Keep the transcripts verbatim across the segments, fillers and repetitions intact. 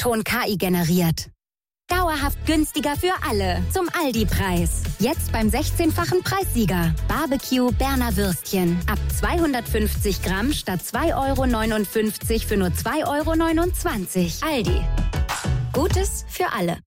Ton K I generiert. Dauerhaft günstiger für alle. Zum Aldi-Preis. Jetzt beim sechzehnfachen Preissieger. Barbecue Berner Würstchen. Ab zweihundertfünfzig Gramm statt zwei Euro neunundfünfzig für nur zwei Euro neunundzwanzig. Aldi. Gutes für alle.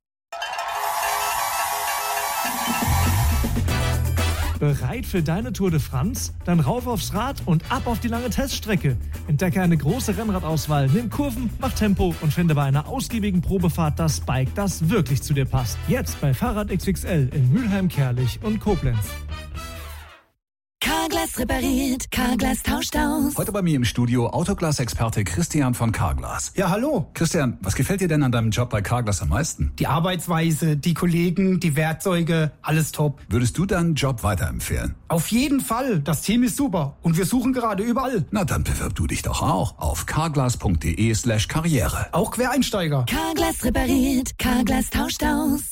Bereit für deine Tour de France? Dann rauf aufs Rad und ab auf die lange Teststrecke. Entdecke eine große Rennradauswahl, nimm Kurven, mach Tempo und finde bei einer ausgiebigen Probefahrt das Bike, das wirklich zu dir passt. Jetzt bei Fahrrad X X L in Mülheim, Kerlich und Koblenz. Carglass repariert, Carglass tauscht aus. Heute bei mir im Studio Autoglas-Experte Christian von Carglass. Ja, hallo. Christian, was gefällt dir denn an deinem Job bei Carglass am meisten? Die Arbeitsweise, die Kollegen, die Werkzeuge, alles top. Würdest du deinen Job weiterempfehlen? Auf jeden Fall. Das Team ist super und wir suchen gerade überall. Na, dann bewirb du dich doch auch auf carglass.de slash karriere. Auch Quereinsteiger. Carglass repariert, Carglass tauscht aus.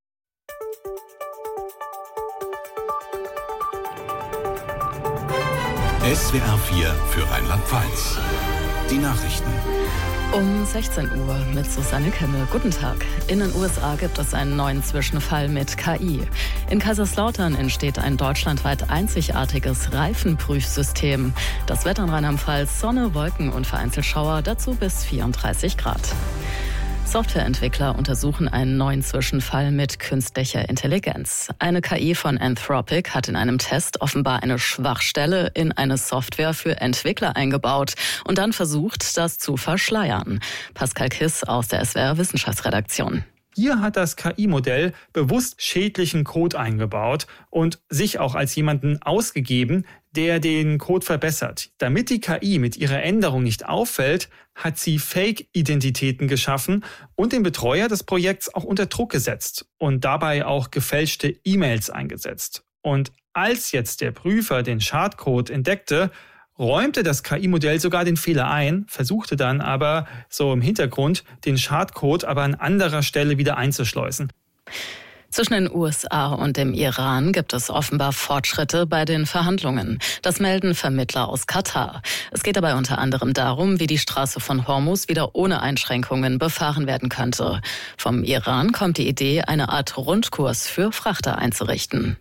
S W R vier für Rheinland-Pfalz. Die Nachrichten. Um sechzehn Uhr mit Susanne Kemmel. Guten Tag. In den U S A gibt es einen neuen Zwischenfall mit K I. In Kaiserslautern entsteht ein deutschlandweit einzigartiges Reifenprüfsystem. Das Wetter in Rheinland-Pfalz: Sonne, Wolken und vereinzelt Schauer, dazu bis vierunddreißig Grad. Softwareentwickler untersuchen einen neuen Zwischenfall mit künstlicher Intelligenz. Eine K I von Anthropic hat in einem Test offenbar eine Schwachstelle in eine Software für Entwickler eingebaut und dann versucht, das zu verschleiern. Pascal Kiss aus der S W R Wissenschaftsredaktion. Hier hat das K I-Modell bewusst schädlichen Code eingebaut und sich auch als jemanden ausgegeben, der den Code verbessert. Damit die K I mit ihrer Änderung nicht auffällt, hat sie Fake-Identitäten geschaffen und den Betreuer des Projekts auch unter Druck gesetzt und dabei auch gefälschte E-Mails eingesetzt. Und als jetzt der Prüfer den Schadcode entdeckte, räumte das K I-Modell sogar den Fehler ein, versuchte dann aber so im Hintergrund den Schadcode aber an anderer Stelle wieder einzuschleusen. Zwischen den U S A und dem Iran gibt es offenbar Fortschritte bei den Verhandlungen. Das melden Vermittler aus Katar. Es geht dabei unter anderem darum, wie die Straße von Hormuz wieder ohne Einschränkungen befahren werden könnte. Vom Iran kommt die Idee, eine Art Rundkurs für Frachter einzurichten.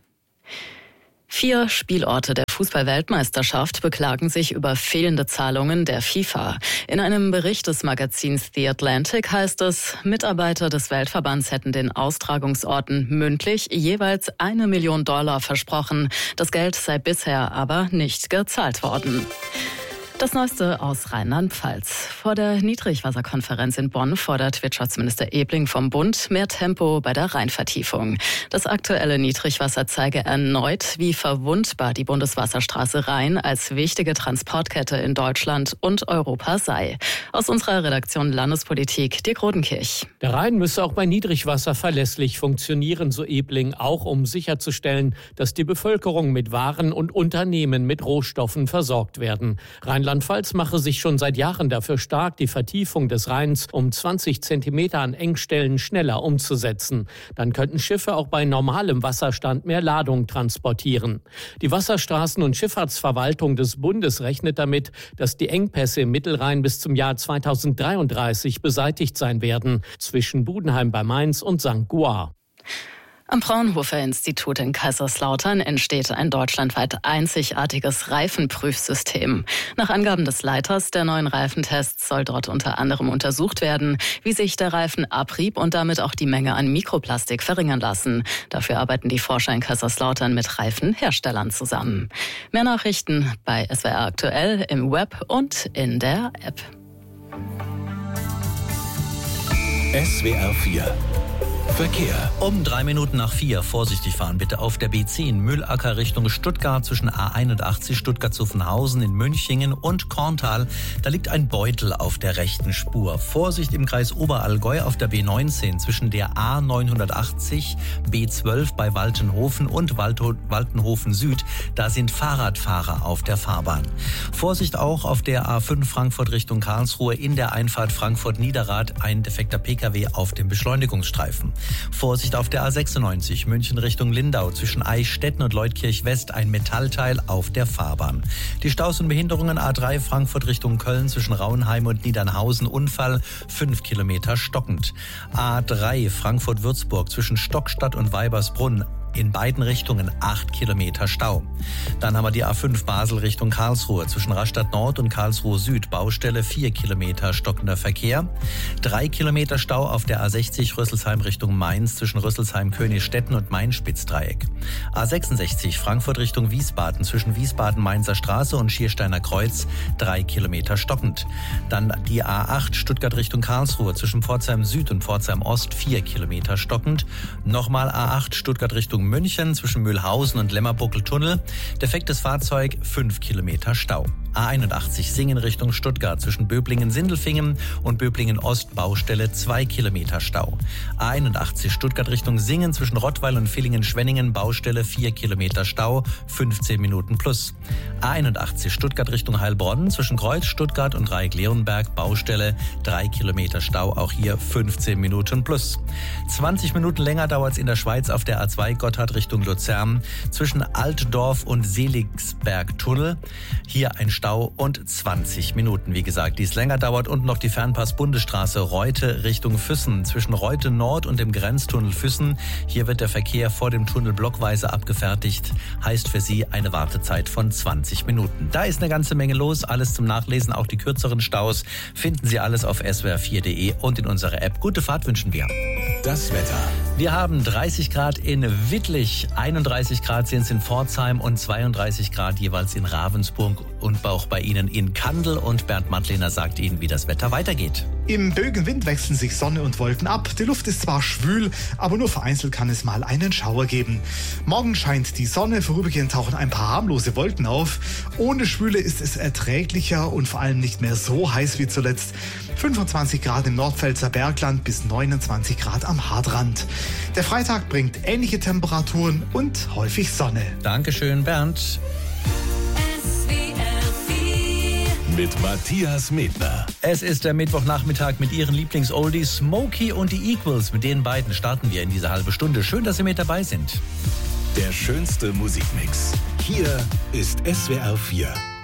Vier Spielorte der Fußball-Weltmeisterschaft beklagen sich über fehlende Zahlungen der FIFA. In einem Bericht des Magazins The Atlantic heißt es, Mitarbeiter des Weltverbands hätten den Austragungsorten mündlich jeweils eine Million Dollar versprochen. Das Geld sei bisher aber nicht gezahlt worden. Das Neueste aus Rheinland-Pfalz. Vor der Niedrigwasserkonferenz in Bonn fordert Wirtschaftsminister Ebling vom Bund mehr Tempo bei der Rheinvertiefung. Das aktuelle Niedrigwasser zeige erneut, wie verwundbar die Bundeswasserstraße Rhein als wichtige Transportkette in Deutschland und Europa sei. Aus unserer Redaktion Landespolitik, Dirk Rodenkirch. Der Rhein müsse auch bei Niedrigwasser verlässlich funktionieren, so Ebling, auch um sicherzustellen, dass die Bevölkerung mit Waren und Unternehmen mit Rohstoffen versorgt werden. Rheinland-Pfalz mache sich schon seit Jahren dafür stark, die Vertiefung des Rheins um zwanzig Zentimeter an Engstellen schneller umzusetzen. Dann könnten Schiffe auch bei normalem Wasserstand mehr Ladung transportieren. Die Wasserstraßen- und Schifffahrtsverwaltung des Bundes rechnet damit, dass die Engpässe im Mittelrhein bis zum Jahr zweitausenddreiunddreißig beseitigt sein werden, zwischen Budenheim bei Mainz und Sankt Goar. Am Fraunhofer Institut in Kaiserslautern entsteht ein deutschlandweit einzigartiges Reifenprüfsystem. Nach Angaben des Leiters der neuen Reifentests soll dort unter anderem untersucht werden, wie sich der Reifenabrieb und damit auch die Menge an Mikroplastik verringern lassen. Dafür arbeiten die Forscher in Kaiserslautern mit Reifenherstellern zusammen. Mehr Nachrichten bei S W R aktuell im Web und in der App. S W R vier Verkehr. Um drei Minuten nach vier vorsichtig fahren bitte auf der B zehn Mühlacker Richtung Stuttgart zwischen A einundachtzig Stuttgart-Zuffenhausen in Münchingen und Korntal. Da liegt ein Beutel auf der rechten Spur. Vorsicht im Kreis Oberallgäu auf der B neunzehn zwischen der A neunhundertachtzig, B zwölf bei Waltenhofen und Waltenhofen Süd. Da sind Fahrradfahrer auf der Fahrbahn. Vorsicht auch auf der A fünf Frankfurt Richtung Karlsruhe in der Einfahrt Frankfurt-Niederrad. Ein defekter Pkw auf dem Beschleunigungsstreifen. Vorsicht auf der A sechsundneunzig, München Richtung Lindau, zwischen Eichstätten und Leutkirch West, ein Metallteil auf der Fahrbahn. Die Staus und Behinderungen: A drei Frankfurt Richtung Köln, zwischen Rauenheim und Niedernhausen, Unfall, fünf Kilometer stockend. A drei Frankfurt-Würzburg, zwischen Stockstadt und Weibersbrunn, in beiden Richtungen acht Kilometer Stau. Dann haben wir die A fünf Basel Richtung Karlsruhe, zwischen Rastatt Nord und Karlsruhe Süd, Baustelle, vier Kilometer stockender Verkehr. drei Kilometer Stau auf der A sechzig Rüsselsheim Richtung Mainz, zwischen Rüsselsheim, Königsstetten und Main-Spitzdreieck. A sechsundsechzig Frankfurt Richtung Wiesbaden, zwischen Wiesbaden-Mainzer Straße und Schiersteiner Kreuz, drei Kilometer stockend. Dann die A acht Stuttgart Richtung Karlsruhe, zwischen Pforzheim Süd und Pforzheim Ost, vier Kilometer stockend. Nochmal A acht Stuttgart Richtung München, zwischen Mühlhausen und Lemmerbuckel-Tunnel. Defektes Fahrzeug, fünf Kilometer Stau. A einundachtzig Singen Richtung Stuttgart, zwischen Böblingen-Sindelfingen und Böblingen-Ost, Baustelle, zwei Kilometer Stau. A einundachtzig Stuttgart Richtung Singen, zwischen Rottweil und Villingen-Schwenningen, Baustelle, vier Kilometer Stau, fünfzehn Minuten plus. A einundachtzig Stuttgart Richtung Heilbronn, zwischen Kreuz, Stuttgart und Dreieck-Leonberg, Baustelle, drei Kilometer Stau, auch hier fünfzehn Minuten plus. zwanzig Minuten länger dauert es in der Schweiz auf der A zwei Gotthard Richtung Luzern, zwischen Altdorf und Seligsberg-Tunnel. Hier ein Stau und zwanzig Minuten, wie gesagt, die es länger dauert. Und noch die Fernpass-Bundesstraße Reute Richtung Füssen, zwischen Reute Nord und dem Grenztunnel Füssen. Hier wird der Verkehr vor dem Tunnel blockweise abgefertigt. Heißt für Sie eine Wartezeit von zwanzig Minuten. Da ist eine ganze Menge los. Alles zum Nachlesen, auch die kürzeren Staus, finden Sie alles auf S W R vier punkt de und in unserer App. Gute Fahrt wünschen wir. Das Wetter. Wir haben dreißig Grad in Wittlich, einunddreißig Grad sind es in Pforzheim und zweiunddreißig Grad jeweils in Ravensburg und auch bei Ihnen in Kandel. Und Bernd Mattlehner sagt Ihnen, wie das Wetter weitergeht. Im Bögenwind wechseln sich Sonne und Wolken ab. Die Luft ist zwar schwül, aber nur vereinzelt kann es mal einen Schauer geben. Morgen scheint die Sonne, vorübergehend tauchen ein paar harmlose Wolken auf. Ohne Schwüle ist es erträglicher und vor allem nicht mehr so heiß wie zuletzt. fünfundzwanzig Grad im Nordpfälzer Bergland bis neunundzwanzig Grad am Haardrand. Der Freitag bringt ähnliche Temperaturen und häufig Sonne. Dankeschön, Bernd. Mit Matthias Medner. Es ist der Mittwochnachmittag mit Ihren Lieblings-Oldies, Smokey und die Equals. Mit den beiden starten wir in diese halbe Stunde. Schön, dass Sie mit dabei sind. Der schönste Musikmix. Hier ist S W R vier.